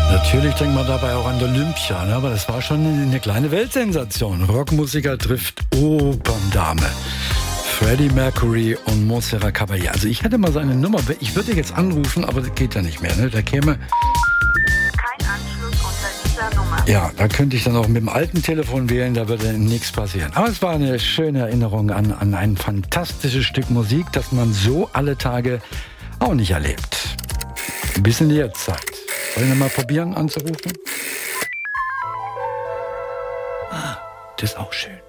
Natürlich denkt man dabei auch an Olympia, ne? Aber das war schon eine kleine Weltsensation. Rockmusiker trifft Operndame. Freddie Mercury und Montserrat Caballé. Also ich hätte mal seine Nummer, ich würde jetzt anrufen, aber das geht ja nicht mehr, ne? Da käme... Kein Anschluss unter dieser Nummer. Ja, da könnte ich dann auch mit dem alten Telefon wählen, da würde nichts passieren. Aber es war eine schöne Erinnerung an ein fantastisches Stück Musik, das man so alle Tage auch nicht erlebt. Bis in die Jetztzeit. Wollen wir mal probieren anzurufen? Ah, das ist auch schön.